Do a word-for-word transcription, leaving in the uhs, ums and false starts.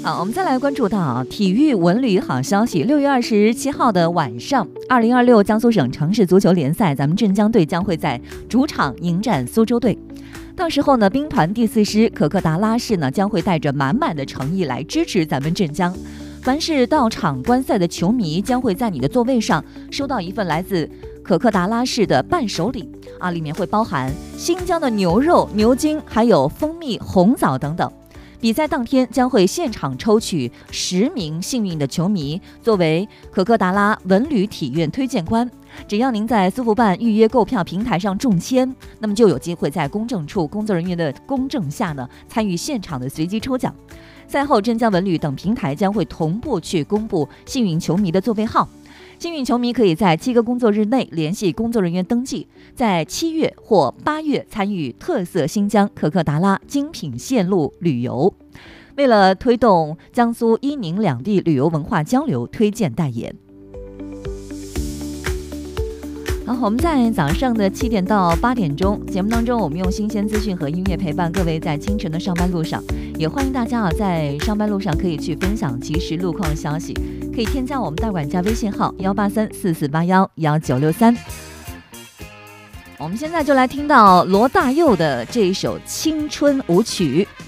好，我们再来关注到体育文旅好消息。六月二十七号的晚上，二零二六江苏省城市足球联赛，咱们镇江队将会在主场迎战苏州队。到时候呢，兵团第四师可克达拉市呢将会带着满满的诚意来支持咱们镇江。凡是到场观赛的球迷，将会在你的座位上收到一份来自可克达拉市的伴手礼啊，里面会包含新疆的牛肉、牛筋，还有蜂蜜、红枣等等。比赛当天将会现场抽取十名幸运的球迷，作为可克达拉文旅体院推荐官。只要您在苏福办预约购票平台上中签，那么就有机会在公证处工作人员的公证下呢，参与现场的随机抽奖。赛后，镇江文旅等平台将会同步去公布幸运球迷的座位号。幸运球迷可以在七个工作日内联系工作人员登记，在七月或八月参与特色新疆可克达拉精品线路旅游。为了推动江苏伊宁两地旅游文化交流，推荐代言。好，我们在早上的七点到八点钟节目当中，我们用新鲜资讯和音乐陪伴各位在清晨的上班路上，也欢迎大家啊在上班路上可以去分享即时路况消息，可以添加我们大管家微信号幺八三四四八幺幺九六三。我们现在就来听到罗大佑的这一首青春舞曲。